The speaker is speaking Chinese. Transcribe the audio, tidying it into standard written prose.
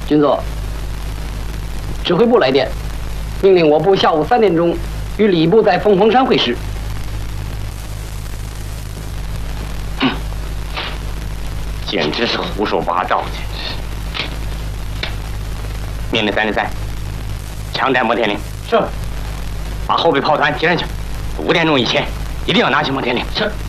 军座，指挥部来电，命令我部下午3点钟与礼部在凤凰山会师。 简直是胡说八道！命令303，强带摩天岭。 是。 把后备炮团接上去，5点钟以前一定要拿起摩天岭。 是。